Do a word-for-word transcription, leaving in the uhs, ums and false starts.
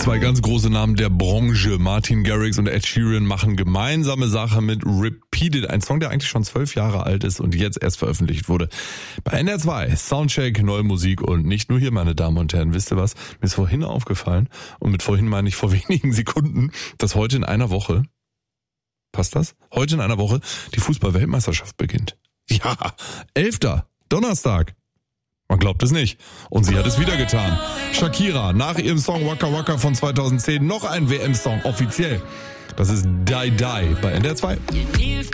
Zwei ganz große Namen der Branche, Martin Garrix und Ed Sheeran, machen gemeinsame Sache mit Repeat It, ein Song, der eigentlich schon zwölf Jahre alt ist und jetzt erst veröffentlicht wurde. Bei N R zwei, Soundcheck, neue Musik und nicht nur hier, meine Damen und Herren. Wisst ihr was? Mir ist vorhin aufgefallen, und mit vorhin meine ich vor wenigen Sekunden, dass heute in einer Woche, passt das? Heute in einer Woche die Fußball-Weltmeisterschaft beginnt. Ja, elfter Donnerstag. Man glaubt es nicht. Und sie hat es wieder getan. Shakira, nach ihrem Song Waka Waka von zweitausendzehn noch ein W M-Song, offiziell. Das ist Die Die bei N D R zwei.